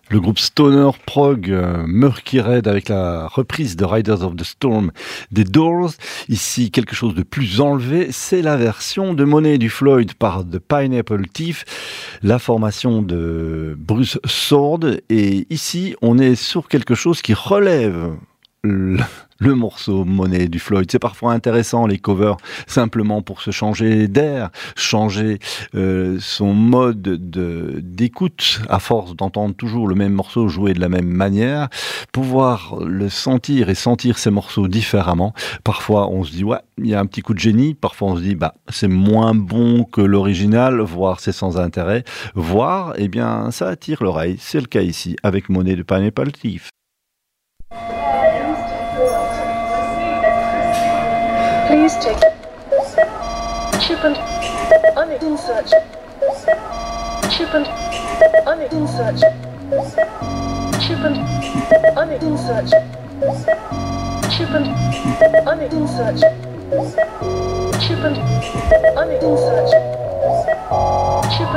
Le groupe Stoner Prog Murky Red avec la reprise de Riders of the Storm des Doors. Ici, quelque chose de plus enlevé, c'est la version de Money du Floyd par The Pineapple Thief, la formation de Bruce Sword. Et ici, on est sur quelque chose qui relève le morceau Money du Floyd. C'est parfois intéressant les covers, simplement pour se changer d'air, changer son mode d'écoute à force d'entendre toujours le même morceau joué de la même manière, pouvoir le sentir et sentir ces morceaux différemment. Parfois on se dit ouais, il y a un petit coup de génie, parfois on se dit bah c'est moins bon que l'original, voire c'est sans intérêt, voire eh bien ça attire l'oreille. C'est le cas ici avec Money de Pineapple Thief. Please take chip and insert chip and insert chip and insert chip and insert chip and insert chip